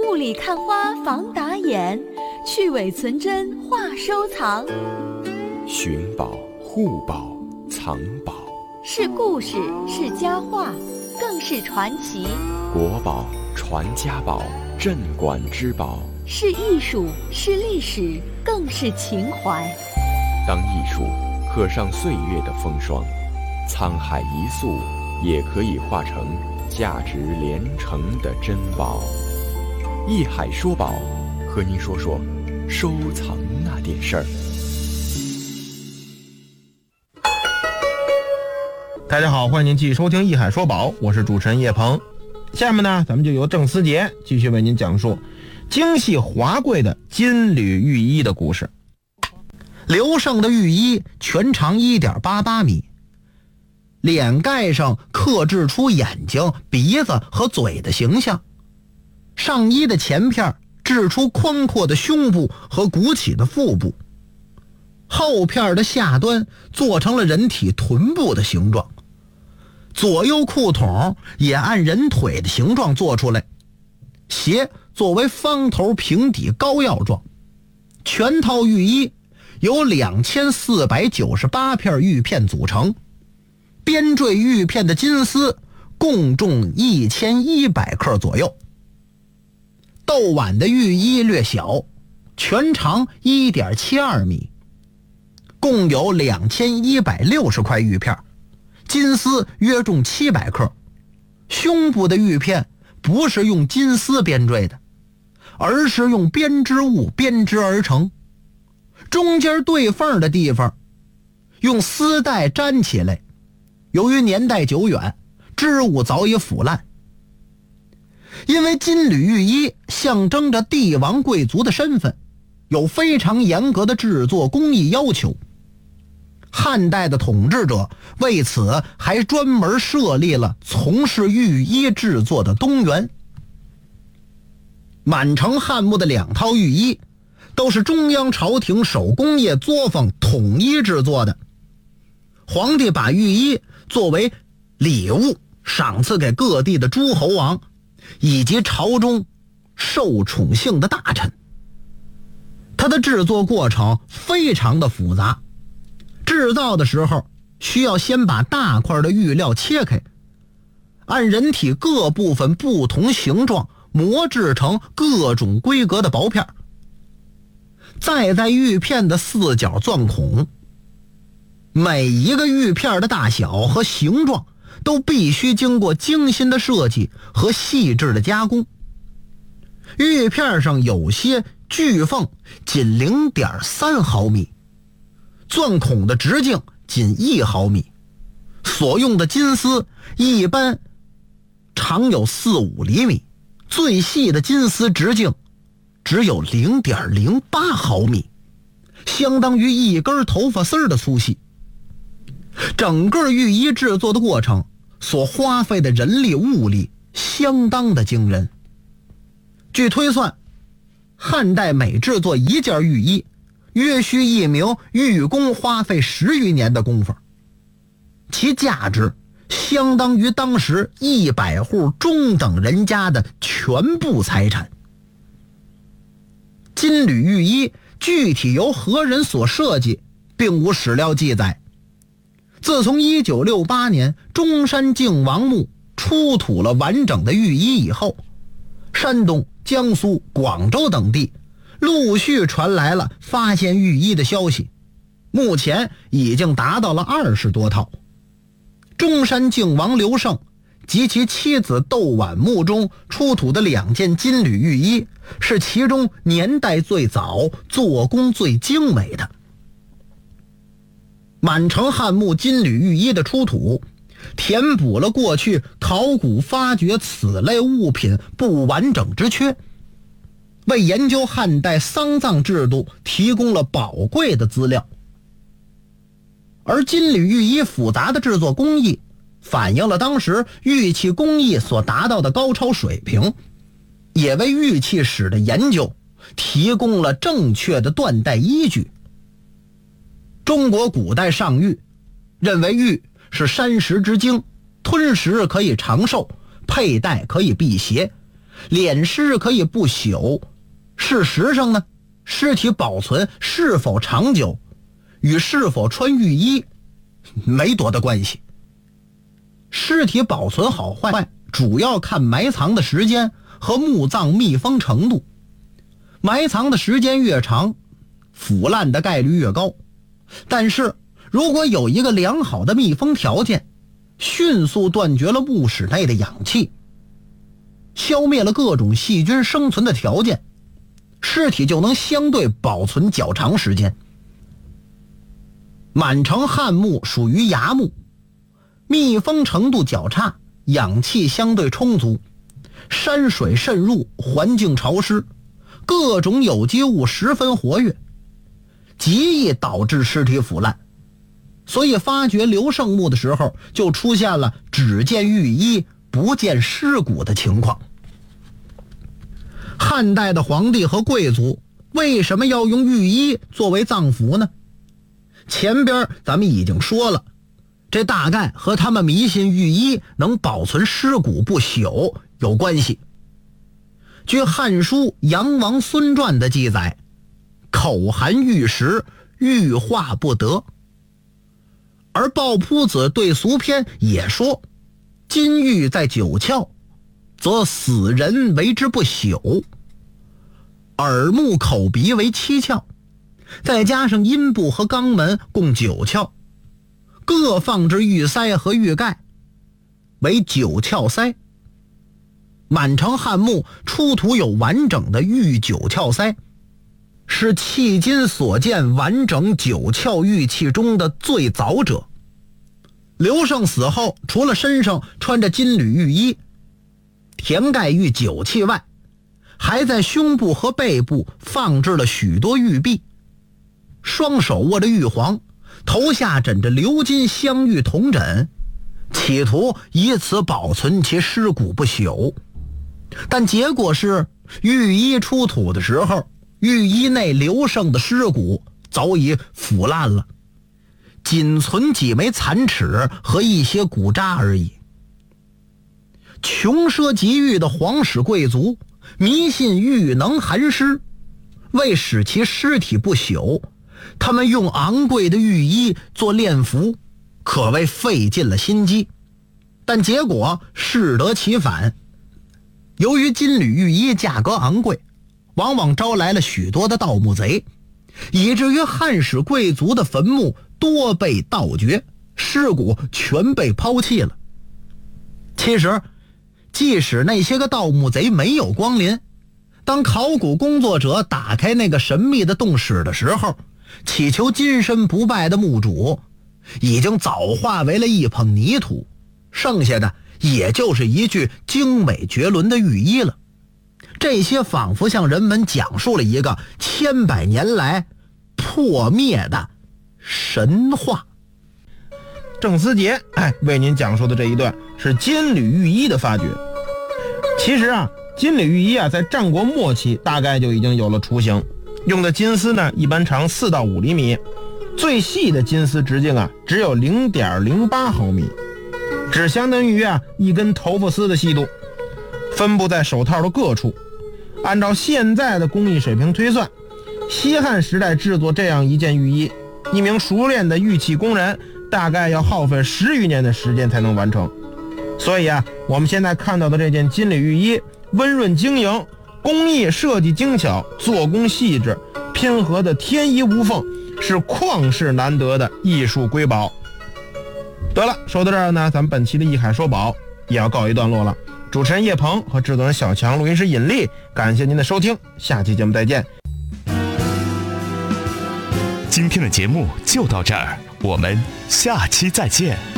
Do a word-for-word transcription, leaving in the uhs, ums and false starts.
雾里看花防打眼，去伪存真话收藏。 寻宝、护宝、藏宝， 是故事，是佳话，更是传奇。 国宝、传家宝，镇馆之宝， 是艺术，是历史，更是情怀。 当艺术刻上岁月的风霜，沧海一粟也可以化成价值连城的珍宝。艺海说宝，和您说说收藏那点事儿。 大家好，欢迎您继续收听艺海说宝，我是主持人叶鹏。下面呢，咱们就由郑思杰继续为您讲述精细华贵的金缕玉衣的故事。刘胜的玉衣全长 一点八八米，脸盖上刻制出眼睛、鼻子和嘴的形象，上衣的前片制出宽阔的胸部和鼓起的腹部，后片的下端做成了人体臀部的形状，左右裤筒也按人腿的形状做出来，鞋作为方头平底高腰状。全套玉衣由两千四百九十八片玉片组成，编缀玉片的金丝共重一千一百克左右。豆碗的玉衣略小，全长 一点七二米，共有两千一百六十块玉片，金丝约重七百克。胸部的玉片不是用金丝编缀的，而是用编织物编织而成，中间对缝的地方用丝带粘起来，由于年代久远，织物早已腐烂。因为金缕玉衣象征着帝王贵族的身份，有非常严格的制作工艺要求。汉代的统治者为此还专门设立了从事玉衣制作的东园。满城汉墓的两套玉衣都是中央朝廷手工业作坊统一制作的，皇帝把玉衣作为礼物赏赐给各地的诸侯王以及朝中受宠幸的大臣。它的制作过程非常的复杂，制造的时候需要先把大块的玉料切开，按人体各部分不同形状磨制成各种规格的薄片，再在玉片的四角钻孔。每一个玉片的大小和形状都必须经过精心的设计和细致的加工。玉片上有些巨缝仅 零点三毫米，钻孔的直径仅一毫米，所用的金丝一般长有四五厘米，最细的金丝直径只有 零点零八毫米，相当于一根头发丝的粗细。整个玉衣制作的过程所花费的人力物力相当的惊人。据推算，汉代每制作一件玉衣约需一名玉工花费十余年的功夫，其价值相当于当时一百户中等人家的全部财产。金缕玉衣具体由何人所设计并无史料记载。自从一九六八年中山靖王墓出土了完整的玉衣以后，山东、江苏、广州等地陆续传来了发现玉衣的消息，目前已经达到了二十多套。中山靖王刘胜及其妻子窦婉墓中出土的两件金缕玉衣是其中年代最早、做工最精美的。满城汉墓金缕玉衣的出土，填补了过去考古发掘此类物品不完整之缺，为研究汉代丧葬制度提供了宝贵的资料。而金缕玉衣复杂的制作工艺反映了当时玉器工艺所达到的高超水平，也为玉器史的研究提供了正确的断代依据。中国古代上玉认为玉是山石之精，吞食可以长寿，佩戴可以辟邪， 敛尸可以不朽，事实上呢，尸体保存是否长久与是否穿浴衣没多大关系。尸体保存好坏主要看埋藏的时间和墓葬密封程度，埋藏的时间越长，腐烂的概率越高。但是如果有一个良好的密封条件，迅速断绝了墓室内的氧气，消灭了各种细菌生存的条件，尸体就能相对保存较长时间。满城汉墓属于崖墓，密封程度较差，氧气相对充足，山水渗入，环境潮湿，各种有机物十分活跃，极易导致尸体腐烂。所以发掘刘胜墓的时候，就出现了只见浴衣不见尸骨的情况。汉代的皇帝和贵族为什么要用浴衣作为葬服呢？前边咱们已经说了，这大概和他们迷信浴衣能保存尸骨不朽有关系。据《汉书·杨王孙传》的记载，口含玉石，玉化不得。而鲍铺子对俗篇也说，金玉在九窍，则死人为之不朽。耳目口鼻为七窍，再加上阴部和肛门共九窍，各放置玉塞和玉盖，为九窍塞。满城汉墓出土有完整的玉九窍塞，是迄今所见完整九窍玉器中的最早者。刘胜死后，除了身上穿着金缕玉衣填盖玉九器外，还在胸部和背部放置了许多玉璧，双手握着玉皇，头下枕着鎏金镶玉铜枕，企图以此保存其尸骨不朽。但结果是，玉衣出土的时候，玉衣内刘胜的尸骨早已腐烂了，仅存几枚残齿和一些骨渣而已。穷奢极欲的皇室贵族迷信玉能寒尸，为使其尸体不朽，他们用昂贵的玉衣做殓服，可谓费尽了心机。但结果适得其反，由于金缕玉衣价格昂贵，往往招来了许多的盗墓贼，以至于汉室贵族的坟墓多被盗掘，尸骨全被抛弃了。其实即使那些个盗墓贼没有光临，当考古工作者打开那个神秘的洞室的时候，祈求金身不败的墓主已经早化为了一捧泥土，剩下的也就是一具精美绝伦的玉衣了。这些仿佛向人们讲述了一个千百年来破灭的神话。 郑思杰哎，为您讲述的这一段是金缕玉衣的发掘。其实啊，金缕玉衣啊，在战国末期大概就已经有了雏形，用的金丝呢，一般长四到五厘米，最细的金丝直径啊，只有零点零八毫米，只相当于啊一根头发丝的细度，分布在手套的各处。按照现在的工艺水平推算，西汉时代制作这样一件浴衣，一名熟练的玉器工人大概要耗费十余年的时间才能完成。所以啊，我们现在看到的这件金缕玉衣，温润晶莹，工艺设计精巧，做工细致，拼合的天衣无缝，是旷世难得的艺术瑰宝。得了，说到这儿呢，咱们本期的艺海说宝也要告一段落了。主持人叶鹏和制作人小强，录音师尹力，感谢您的收听，下期节目再见。 今天的节目就到这儿，我们下期再见。